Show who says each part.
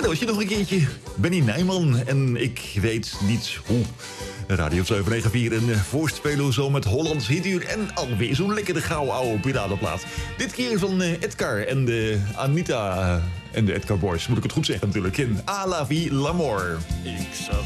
Speaker 1: dat was je nog een keertje. Benny Nijman en ik weet niet hoe. Radio 794 en voorspelen zo met Hollands hituur en alweer zo'n lekkere gouden oude piratenplaat. Dit keer van Edgar en de Anita en de Edgar Boys, moet ik het goed zeggen natuurlijk. In A la vie l'amour.